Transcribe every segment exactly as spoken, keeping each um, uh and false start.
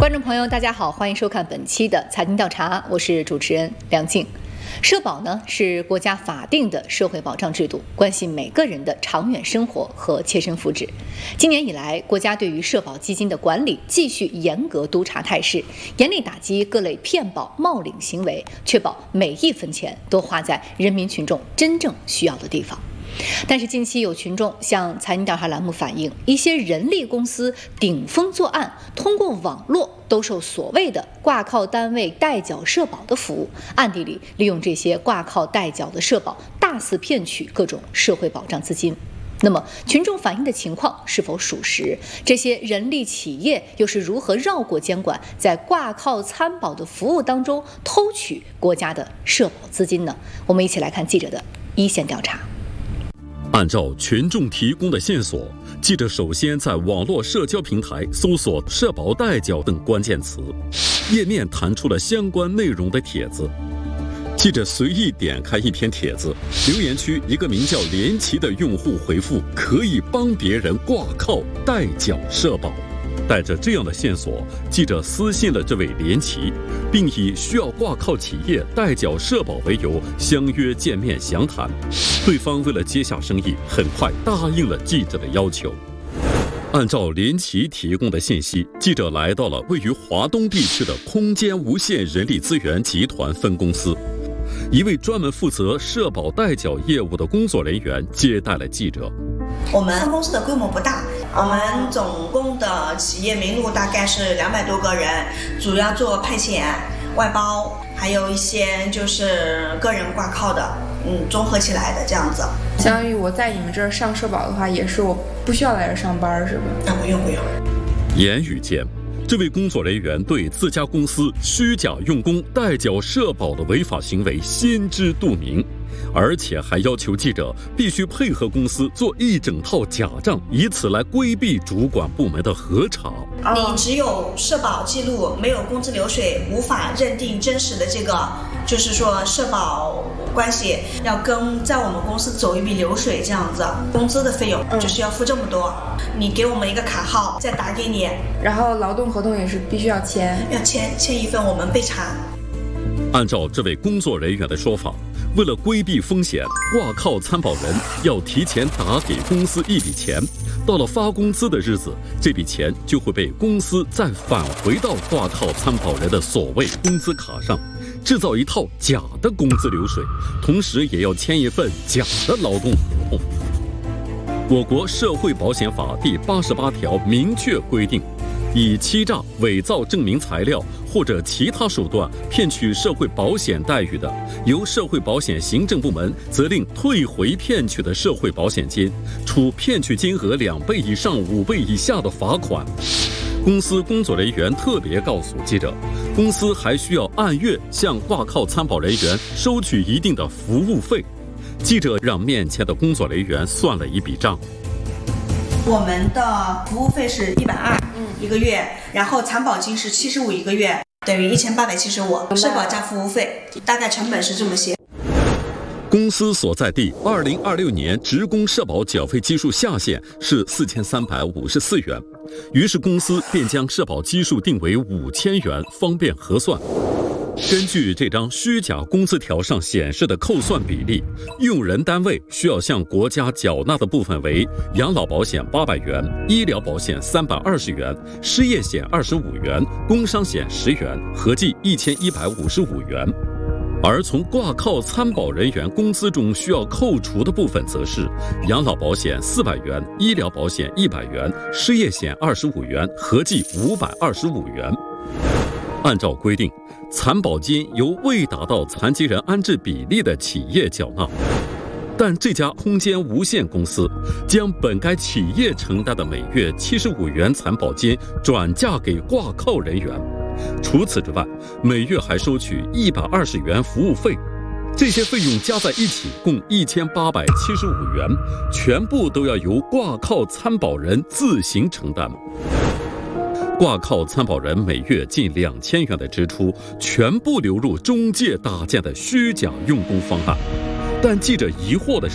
观众朋友，大家好，欢迎收看本期的财经调查，我是主持人梁静。社保呢是国家法定的社会保障制度，关系每个人的长远生活和切身福祉。今年以来，国家对于社保基金的管理继续严格督查态势，严厉打击各类骗保冒领行为，确保每一分钱都花在人民群众真正需要的地方。但是近期有群众向财经调查栏目反映，一些人力公司顶风作案，通过网络兜售所谓的挂靠单位代缴社保的服务，暗地里利用这些挂靠代缴的社保大肆骗取各种社会保障资金。那么群众反映的情况是否属实？这些人力企业又是如何绕过监管，在挂靠参保的服务当中偷取国家的社保资金呢？我们一起来看记者的一线调查。 按照群众提供的线索，记者首先在网络社交平台搜索社保代缴等关键词，页面弹出了相关内容的帖子。记者随意点开一篇帖子，留言区一个名叫连奇的用户回复可以帮别人挂靠代缴社保。带着这样的线索，记者私信了这位连奇，并以需要挂靠企业代缴社保为由相约见面详谈。对方为了接下生意，很快答应了记者的要求。按照连奇提供的信息，记者来到了位于华东地区的空间无限人力资源集团分公司。一位专门负责社保代缴业务的工作人员接待了记者。 我们分公司的规模不大，我们总共的企业名录大概是两百多个人，主要做派遣、外包，还有一些就是个人挂靠的，嗯，综合起来的这样子。 相当于我在你们这儿上社保的话，也是我不需要来这上班，是吧？ 啊，不用不用。 言语间，这位工作人员对自家公司虚假用工代缴社保的违法行为心知肚明，而且还要求记者必须配合公司做一整套假账，以此来规避主管部门的核查。 你只有社保记录，没有工资流水，无法认定真实的这个，就是说社保关系，要跟在我们公司走一笔流水，这样子工资的费用就是要付这么多。你给我们一个卡号，再打给你， 然后劳动合同也是必须要签， 要签签一份，我们备查。 按照这位工作人员的说法，为了规避风险，挂靠参保人要提前打给公司一笔钱，到了发工资的日子，这笔钱就会被公司再返回到挂靠参保人的所谓工资卡上，制造一套假的工资流水，同时也要签一份假的劳动合同。我国社会保险法第八十八条明确规定，以欺诈、伪造证明材料或者其他手段骗取社会保险待遇的，由社会保险行政部门责令退回骗取的社会保险金，处骗取金额两倍以上五倍以下的罚款。公司工作人员特别告诉记者，公司还需要按月向挂靠参保人员收取一定的服务费。记者让面前的工作人员算了一笔账。 我们的服务费是一百二一个月，然后参保金是七十五一个月，等于一千八百七十五，社保加服务费，大概成本是这么些。 公司所在地二零二六年职工社保缴费基数下限是四千三百五十四元，于是公司便将社保基数定为五千元，方便核算。根据这张虚假工资条上显示的扣算比例，用人单位需要向国家缴纳的部分为养老保险八百元、医疗保险三百二十元、失业险二十五元、工伤险十元，合计一千一百五十五元。而从挂靠参保人员工资中需要扣除的部分，则是养老保险四百元、医疗保险一百元、失业险二十五元，合计五百二十五元。按照规定，残保金由未达到残疾人安置比例的企业缴纳，但这家空间无限公司将本该企业承担的每月七十五元残保金转嫁给挂靠人员。除此之外，每月还收取一百二十元服务费，这些费用加在一起共一千八百七十五元，全部都要由挂靠参保人自行承担。挂靠参保人每月近两千元的支出，全部流入中介搭建的虚假用工方案。但记者疑惑的是，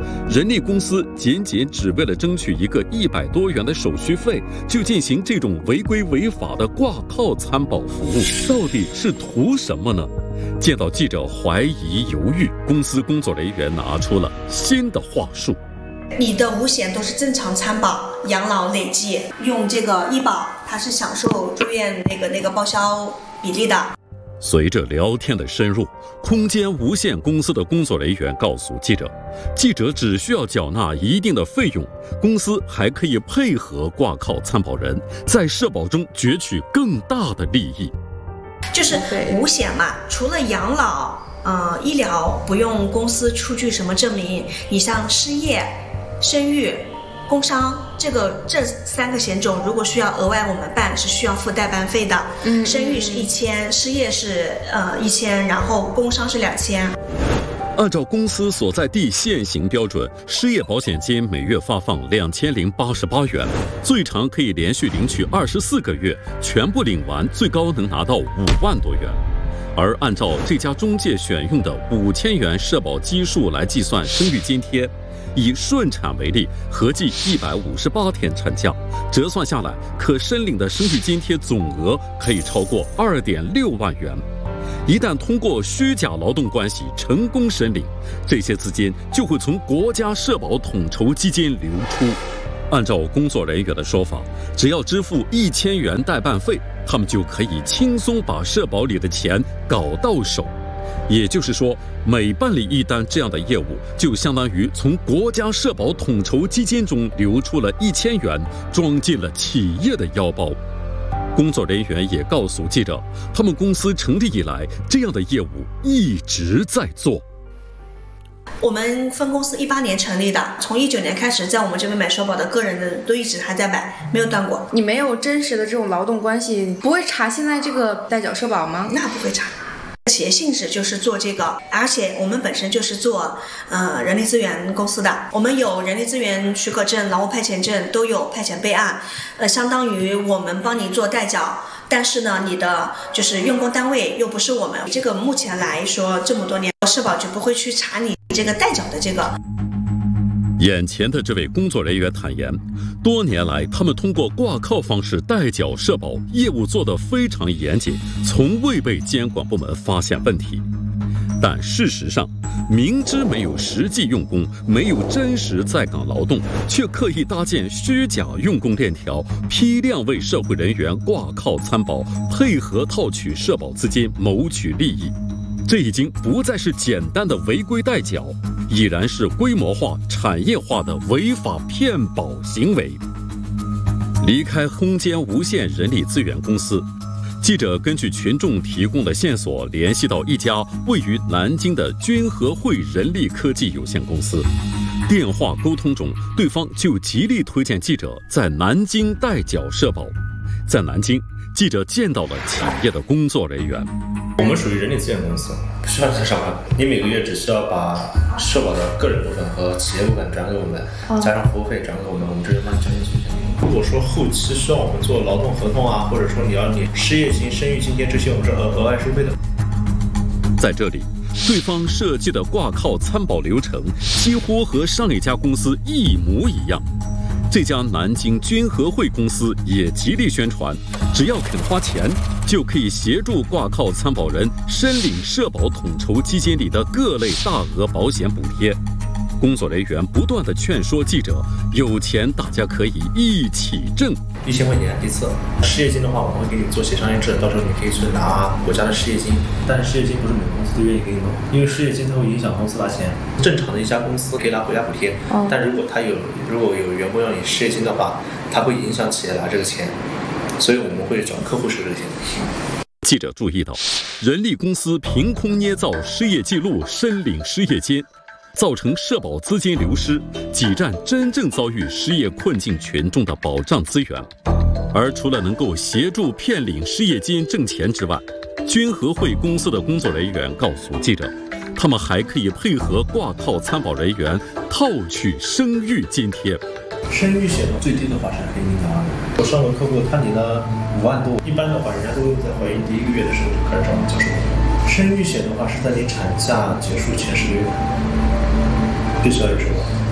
人力公司仅仅只为了争取一个一百多元的手续费，就进行这种违规违法的挂靠参保服务，到底是图什么呢？见到记者怀疑犹豫，公司工作人员拿出了新的话术。 你的五险都是正常参保，养老累计，用这个医保，它是享受住院那个那个报销比例的。 随着聊天的深入，空间无限公司的工作人员告诉记者，记者只需要缴纳一定的费用，公司还可以配合挂靠参保人，在社保中攫取更大的利益。 就是五险嘛，除了养老、呃医疗不用公司出具什么证明，你像失业、生育、工伤，这个这三个险种，如果需要额外我们办，是需要付代办费的。嗯，生育是一千，失业是呃一千，然后工伤是两千。 按照公司所在地现行标准，失业保险金每月发放两千零八十八元，最长可以连续领取二十四个月，全部领完最高能拿到五万多元。而按照这家中介选用的五千元社保基数来计算生育津贴，以顺产为例，合计一百五十八天产假，折算下来，可申领的生育津贴总额可以超过二点六万元。一旦通过虚假劳动关系成功申领，这些资金就会从国家社保统筹基金流出。按照工作人员的说法，只要支付一千元代办费，他们就可以轻松把社保里的钱搞到手。也就是说，每办理一单这样的业务，就相当于从国家社保统筹基金中流出了一千元，装进了企业的腰包。工作人员也告诉记者，他们公司成立以来，这样的业务一直在做。 我们分公司一八年成立的，从一九年开始，在我们这边买社保的个人的都一直还在买，没有断过。 你没有真实的这种劳动关系，不会查现在这个代缴社保吗？ 那不会查。企业性质就是做这个，而且我们本身就是做呃人力资源公司的，我们有人力资源许可证、劳务派遣证，都有派遣备案，呃，相当于我们帮你做代缴。但是呢，你的就是用工单位又不是我们，这个目前来说这么多年，社保局不会去查你这个代缴的这个。 眼前的这位工作人员坦言，多年来他们通过挂靠方式代缴社保，业务做得非常严谨，从未被监管部门发现问题。但事实上，明知没有实际用工，没有真实在岗劳动，却刻意搭建虚假用工链条，批量为社会人员挂靠参保，配合套取社保资金谋取利益。这已经不再是简单的违规代缴，已然是规模化、产业化的违法骗保行为。离开空间无限人力资源公司，记者根据群众提供的线索，联系到一家位于南京的君和汇人力科技有限公司。电话沟通中，对方就极力推荐记者在南京代缴社保。在南京，记者见到了企业的工作人员。 我们属于人力资源公司，不需要再上班，你每个月只需要把社保的个人部分和企业部分转给我们，加上服务费转给我们，我们直接帮你交进去。如果说后期需要我们做劳动合同啊，或者说你要你失业金、生育津贴这些，我们是额额外收费的。 在这里，对方设计的挂靠参保流程几乎和上一家公司一模一样。这家南京君和汇公司也极力宣传，只要肯花钱，就可以协助挂靠参保人申领社保统筹基金里的各类大额保险补贴。工作人员不断地劝说记者，有钱大家可以一起挣。 一千块钱一次，失业金的话，我们会给你做协商一致，到时候你可以去拿国家的失业金。但是失业金不是每个公司都愿意给你弄，因为失业金它会影响公司拿钱。正常的一家公司可以拿国家补贴，哦、但如果他有如果有员工要你失业金的话，它会影响企业拿这个钱，所以我们会找客户收这个钱。 记者注意到，人力公司凭空捏造失业记录申领失业金，造成社保资金流失，挤占真正遭遇失业困境群众的保障资源。而除了能够协助骗领失业金挣钱之外，君和汇公司的工作人员告诉记者，他们还可以配合挂靠参保人员套取生育津贴。 生育险最低的话是可以领拿的。我上个客户他领了五万多，一般的话人家都会在怀孕第一个月的时候就开始找你交社保。生育险的话是在你产假结束前十个月必须要有社保。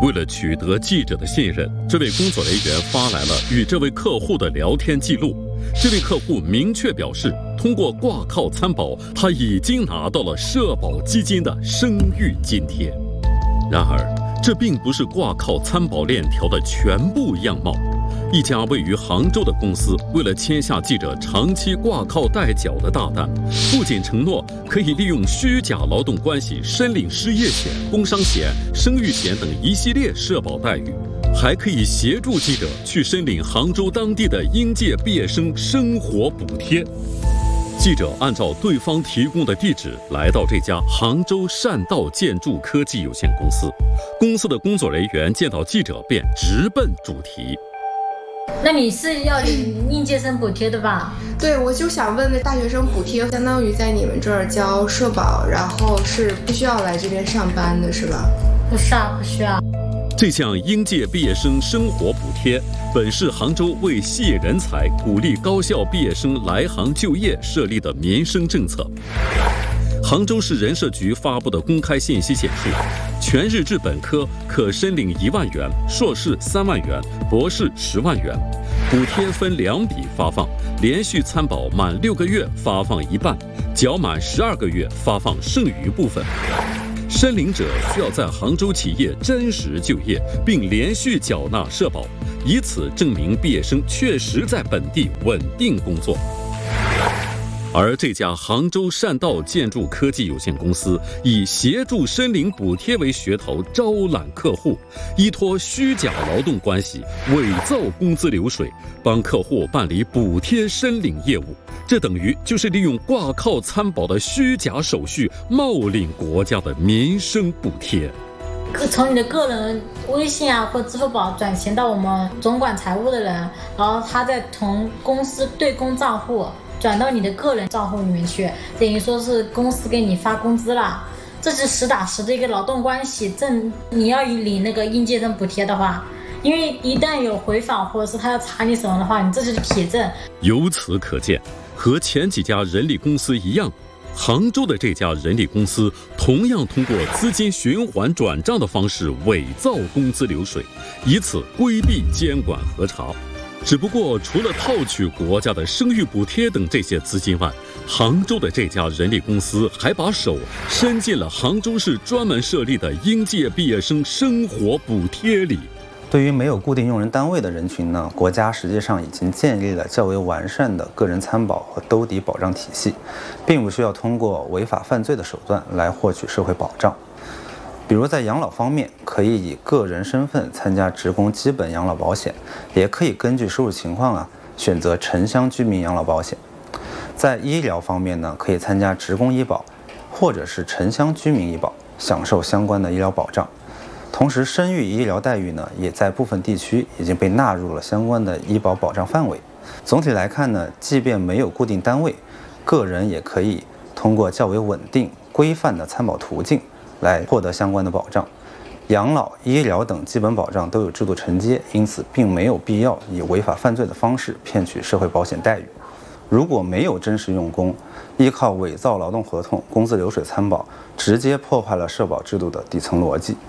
为了取得记者的信任，这位工作人员发来了与这位客户的聊天记录。这位客户明确表示，通过挂靠参保，他已经拿到了社保基金的生育津贴。然而，这并不是挂靠参保链条的全部样貌。一家位于杭州的公司，为了签下记者长期挂靠代缴的大单，不仅承诺可以利用虚假劳动关系申领失业险、工伤险、生育险等一系列社保待遇，还可以协助记者去申领杭州当地的应届毕业生生活补贴。记者按照对方提供的地址来到这家杭州善道建筑科技有限公司，公司的工作人员见到记者便直奔主题。 那你是要领应届生补贴的吧？ 对，我就想问，那大学生补贴相当于在你们这儿交社保，然后是不需要来这边上班的，是吧？ 不是啊，不需要。 这项应届毕业生生活补贴本是杭州为吸引人才、鼓励高校毕业生来杭就业设立的民生政策。杭州市人社局发布的公开信息显示，全日制本科可申领一万元，硕士三万元，博士十万元。补贴分两笔发放，连续参保满六个月发放一半，缴满十二个月发放剩余部分。申领者需要在杭州企业真实就业，并连续缴纳社保，以此证明毕业生确实在本地稳定工作。而这家杭州善道建筑科技有限公司以协助申领补贴为噱头招揽客户，依托虚假劳动关系伪造工资流水，帮客户办理补贴申领业务。这等于就是利用挂靠参保的虚假手续，冒领国家的民生补贴。 从你的个人微信啊或支付宝转钱到我们总管财务的人，然后他再从公司对公账户转到你的个人账户里面去，等于说是公司给你发工资了，这是实打实的一个劳动关系。证你要领那个应届生补贴的话，因为一旦有回访或者是他要查你什么的话，你这是铁证。 由此可见，和前几家人力公司一样，杭州的这家人力公司同样通过资金循环转账的方式伪造工资流水，以此规避监管核查。只不过除了套取国家的生育补贴等这些资金外，杭州的这家人力公司还把手伸进了杭州市专门设立的应届毕业生生活补贴里。 对于没有固定用人单位的人群呢，国家实际上已经建立了较为完善的个人参保和兜底保障体系，并不需要通过违法犯罪的手段来获取社会保障。比如在养老方面，可以以个人身份参加职工基本养老保险，也可以根据收入情况啊选择城乡居民养老保险。在医疗方面呢，可以参加职工医保或者是城乡居民医保，享受相关的医疗保障。同时，生育医疗待遇呢，也在部分地区已经被纳入了相关的医保保障范围。总体来看呢，即便没有固定单位，个人也可以通过较为稳定、规范的参保途径来获得相关的保障。养老、医疗等基本保障都有制度承接，因此并没有必要以违法犯罪的方式骗取社会保险待遇。如果没有真实用功，依靠伪造劳动合同、工资流水参保，直接破坏了社保制度的底层逻辑。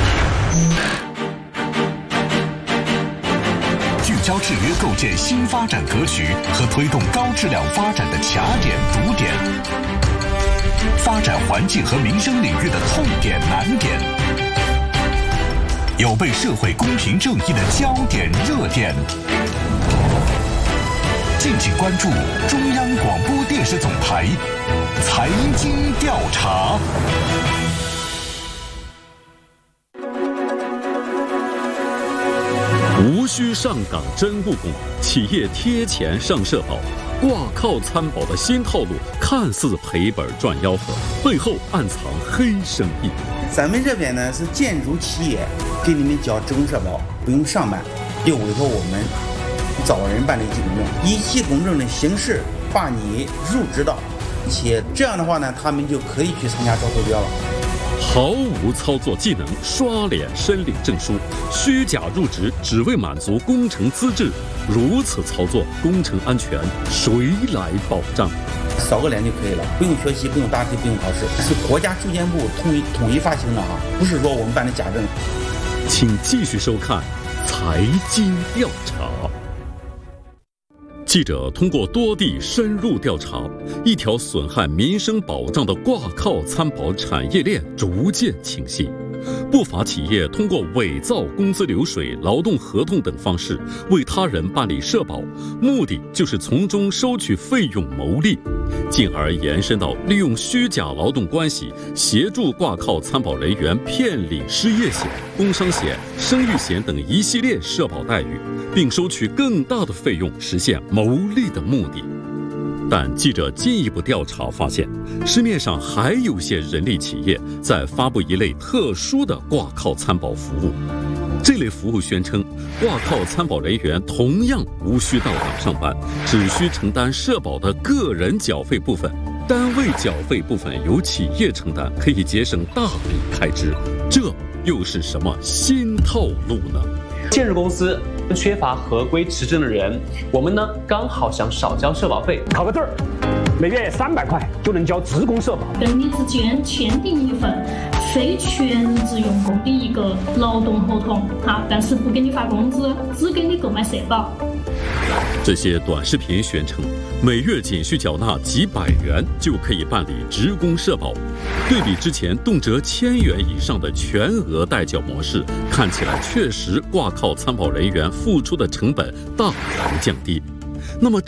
聚焦制约构建新发展格局和推动高质量发展的卡点堵点，发展环境和民生领域的痛点难点，有被社会公平正义的焦点热点。敬请关注中央广播电视总台财经调查。 无需上岗真务工，企业贴钱上社保，挂靠参保的新套路，看似赔本赚吆喝，背后暗藏黑生意。 咱们这边呢是建筑企业给你们交职工社保，不用上班，又委托我们找人办理记公证，以记公证的形式把你入职到企业，这样的话呢，他们就可以去参加招投标了。 毫无操作技能，刷脸申领证书，虚假入职只为满足工程资质，如此操作，工程安全谁来保障？ 扫个脸就可以了，不用学习，不用答题，不用考试，是国家住建部统一统一发行的啊，不是说我们办的假证。 请继续收看《财经调查》。记者通过多地深入调查，一条损害民生保障的挂靠参保产业链逐渐清晰。不法企业通过伪造工资流水、劳动合同等方式为他人办理社保，目的就是从中收取费用牟利，进而延伸到利用虚假劳动关系协助挂靠参保人员骗领失业险、工伤险、生育险等一系列社保待遇，并收取更大的费用，实现牟利的目的。但记者进一步调查发现，市面上还有些人力企业在发布一类特殊的挂靠参保服务。这类服务宣称，挂靠参保人员同样无需到岗上班，只需承担社保的个人缴费部分，单位缴费部分由企业承担，可以节省大笔开支。这又是什么新套路呢？ 建筑公司缺乏合规持证的人，我们呢刚好想少交社保费， 考个证儿，每月三百块就能交职工社保。 跟你之间签订一份非全职用工的一个劳动合同啊，但是不给你发工资，只给你购买社保。 这些短视频宣称，每月仅需缴纳几百元就可以办理职工社保。对比之前动辄千元以上的全额代缴模式，看起来确实挂靠参保人员付出的成本大幅降低。那么